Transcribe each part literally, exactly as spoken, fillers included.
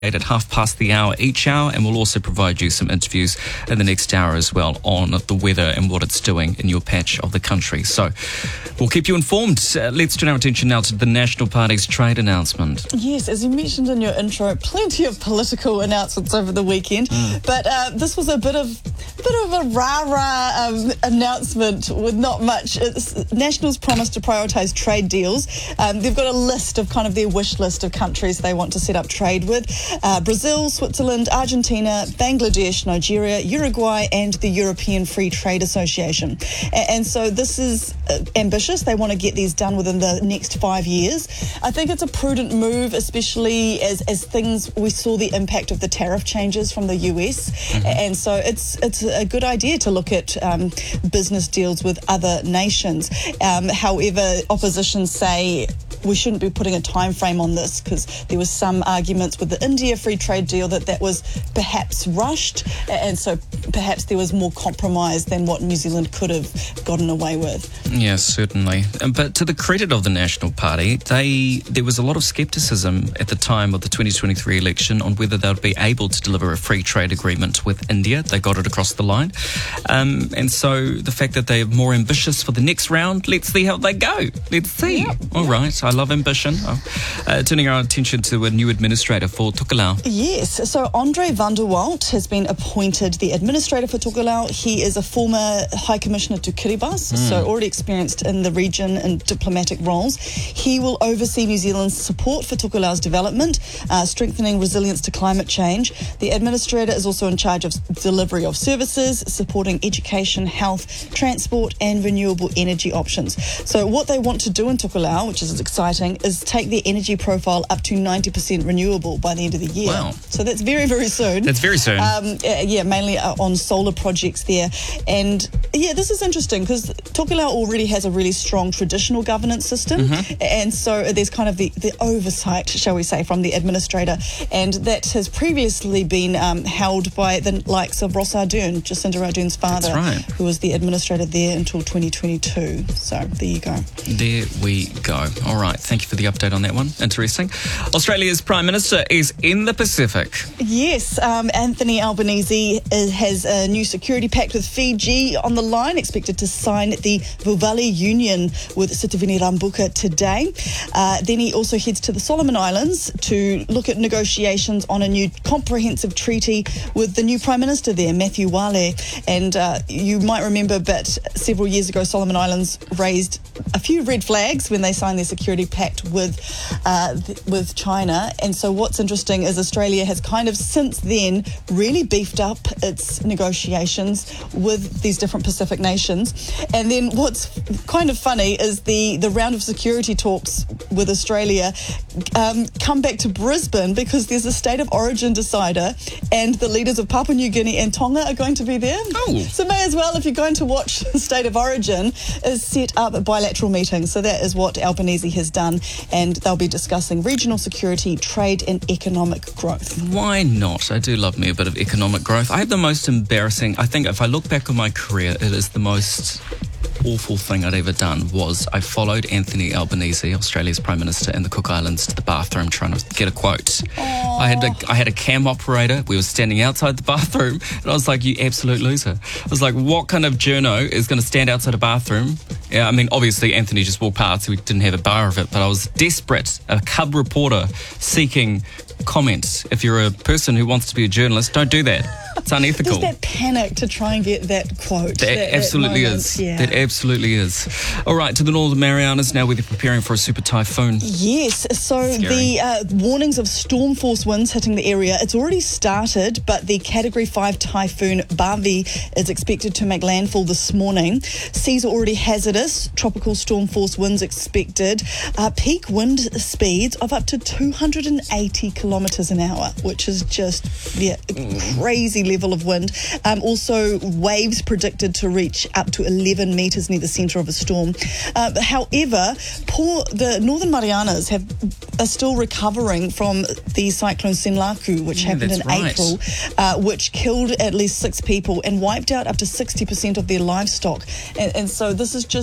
at half past the hour each hour, and we'll also provide you some interviews in the next hour as well on the weather and what it's doing in your patch of the country. So we'll keep you informed. Uh, let's turn our attention now to the National Party's trade announcement. Yes, as you mentioned in your intro, plenty of political announcements over the weekend, mm. but uh, this was a bit of bit of a rah-rah um, announcement with not much. It's, Nationals promised to prioritise trade deals. Um, they've got a list of kind of their wish list of countries they want to set up trade with. Uh, Brazil, Switzerland, Argentina, Bangladesh, Nigeria, Uruguay and the European Free Trade Association. And, and so this is uh, ambitious. They want to get these done within the next five years. I think it's a prudent move, especially as, as things, we saw the impact of the tariff changes from the U S. Mm-hmm. And so it's, it's a good idea to look at um, business deals with other nations. Um, however, opposition say we shouldn't be putting a time frame on this because there was some arguments with the India free trade deal that that was perhaps rushed, and so perhaps there was more compromise than what New Zealand could have gotten away with. Yes, certainly. But to the credit of the National Party, they there was a lot of scepticism at the time of the twenty twenty-three election on whether they would be able to deliver a free trade agreement with India. They got it across the line. Um, and so the fact that they're more ambitious for the next round, let's see how they go. Let's see. Yep, All yep. right. I love ambition. Oh. Uh, turning our attention to a new administrator for Tokelau. Yes. So Andre van der Walt has been appointed the administrator for Tokelau. He is a former High Commissioner to Kiribati, mm. so already experienced in the region in diplomatic roles. He will oversee New Zealand's support for Tokelau's development, uh, strengthening resilience to climate change. The administrator is also in charge of delivery of services, supporting education, health, transport and renewable energy options. So what they want to do in Tokelau, which is exciting, is take their energy profile up to ninety percent renewable by the end of the year. Wow. So that's very, very soon. That's very soon. Um, yeah, mainly on solar projects there. And yeah, this is interesting because Tokelau already has a really strong traditional governance system. Mm-hmm. And so there's kind of the, the oversight, shall we say, from the administrator. And that has previously been um, held by the likes of Ross Ardern, Jacinda Ardern's father, That's right. who was the administrator there until twenty twenty-two. So there you go. There we go. All right. Thank you for the update on that one. Interesting. Australia's Prime Minister is in the Pacific. Yes. Um, Anthony Albanese has a new security pact with Fiji on the line, expected to sign the Vuvali Union with Sitiveni Rabuka today. Uh, then he also heads to the Solomon Islands to look at negotiations on a new comprehensive treaty with the new Prime Minister there, Matthew Wale. And uh, you might remember, but several years ago, Solomon Islands raised a few red flags when they signed their security pact with uh, th- with China. And so what's interesting is Australia has kind of since then really beefed up its negotiations with these different Pacific nations. And then what's kind of funny is the, the round of security talks with Australia um, come back to Brisbane because there's a state of origin decider and the leaders of Papua New Guinea and Tonga are going to be there. Oh. So may as well, if you're going to watch the state of origin, is set up a bilateral meeting. So that is what Albanese has done, and they'll be discussing regional security, trade and economic growth. Why not? I do love me a bit of economic growth. I have the most embarrassing, I think if I look back on my career, it is the most awful thing I'd ever done was I followed Anthony Albanese, Australia's Prime Minister, in the Cook Islands to the bathroom trying to get a quote. Aww. I had a, I had a cam operator. We were standing outside the bathroom and I was like, you absolute loser. I was like, what kind of journo is going to stand outside a bathroom? Yeah, I mean, obviously Anthony just walked past, so we didn't have a bar of it, but I was desperate, a cub reporter seeking comments. If you're a person who wants to be a journalist, don't do that. It's unethical. There's that panic to try and get that quote. That, that absolutely that is. Yeah. That absolutely is. All right, to the Northern Marianas now, where they're preparing for a super typhoon. Yes, so Scary. the uh, warnings of storm force winds hitting the area, it's already started, but the Category five typhoon Bavi is expected to make landfall this morning. Seas are already hazardous, tropical storm force winds expected, uh, peak wind speeds of up to two hundred eighty kilometres an hour, which is just yeah, a crazy level of wind. Um, also, waves predicted to reach up to eleven metres near the centre of a storm. Uh, however, poor, the Northern Marianas have are still recovering from the cyclone Senlaku, which yeah, happened in right. April, uh, which killed at least six people and wiped out up to sixty percent of their livestock. And, and so this is just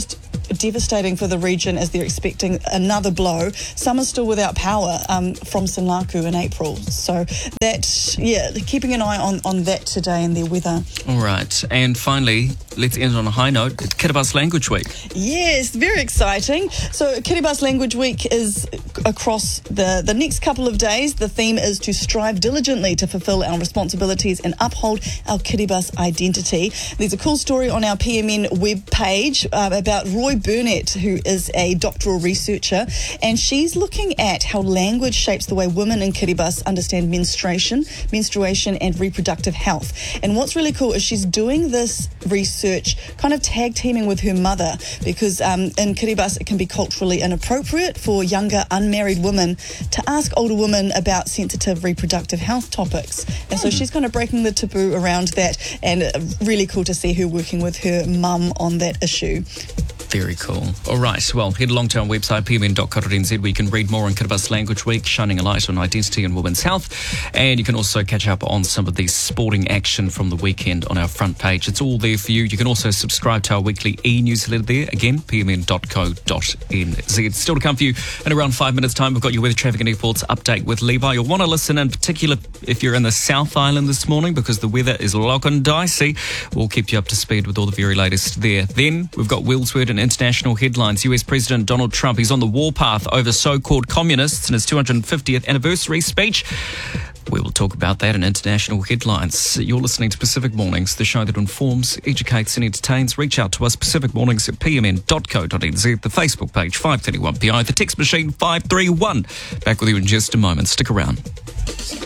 devastating for the region as they're expecting another blow. Some are still without power um, from Sinlaku in April. So that, yeah, keeping an eye on, on that today and their weather. All right. And finally, let's end on a high note. It's Kiribati Language Week. Yes, very exciting. So Kiribati Language Week is across the, the next couple of days. The theme is to strive diligently to fulfill our responsibilities and uphold our Kiribati identity. There's a cool story on our P M N webpage uh, about Roy Burnett, who is a doctoral researcher, and she's looking at how language shapes the way women in Kiribati understand menstruation, menstruation and reproductive health. And what's really cool is she's doing this research kind of tag teaming with her mother, because um, in Kiribati it can be culturally inappropriate for younger unmarried women to ask older women about sensitive reproductive health topics. And so she's kind of breaking the taboo around that, and uh, really cool to see her working with her mum on that issue. Very cool. All right, well, head along to our website, p m n dot co dot n z, where you can read more on Kiribati Language Week, shining a light on identity and women's health. And you can also catch up on some of the sporting action from the weekend on our front page. It's all there for you. You can also subscribe to our weekly e-newsletter there. Again, p m n dot co dot n z. It's still to come for you in around five minutes' time. We've got your weather, traffic and airports update with Levi. You'll want to listen in particular if you're in the South Island this morning, because the weather is looking dicey. We'll keep you up to speed with all the very latest there. Then we've got Willsword and international headlines. U S President Donald Trump, he's on the warpath over so-called communists in his two hundred fiftieth anniversary speech. We will talk about that in international headlines. You're listening to Pacific Mornings, the show that informs, educates and entertains. Reach out to us, Pacific Mornings at p m n dot co dot n z, the Facebook page five thirty-one P I, the text machine five three one. Back with you in just a moment. Stick around.